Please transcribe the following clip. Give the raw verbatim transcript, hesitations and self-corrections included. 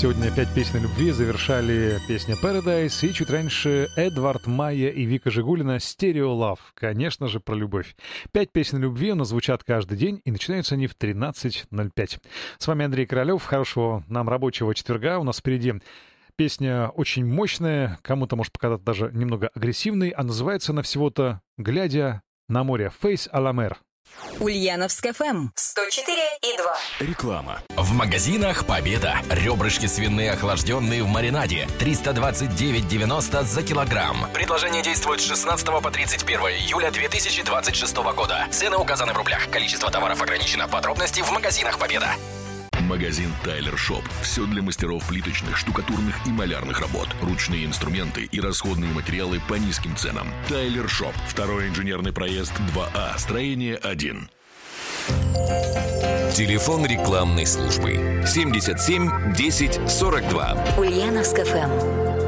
Сегодня пять песен любви завершали песня Paradise и чуть раньше Эдвард Майя и Вика Жигулина Stereo Love. Конечно же, про любовь. Пять песен любви у нас звучат каждый день, и начинаются они в тринадцать ноль пять. С вами Андрей Королёв. Хорошего нам рабочего четверга. У нас впереди песня очень мощная, кому-то может показаться даже немного агрессивной, а называется она всего-то «Глядя на море». Face à la mer. Ульяновск эф эм сто четыре и два. Реклама. В магазинах «Победа». Ребрышки свиные охлажденные в маринаде. триста двадцать девять девяносто за килограмм. Предложение действует с шестнадцатого по тридцать первое июля две тысячи двадцать шестого года. Цены указаны в рублях. Количество товаров ограничено. Подробности в магазинах «Победа». Магазин Тайлер Шоп. Все для мастеров плиточных, штукатурных и малярных работ. Ручные инструменты и расходные материалы по низким ценам. Тайлер Шоп. Второй инженерный проезд два А. Строение один. Телефон рекламной службы семьдесят семь десять сорок два. Ульяновск эф эм.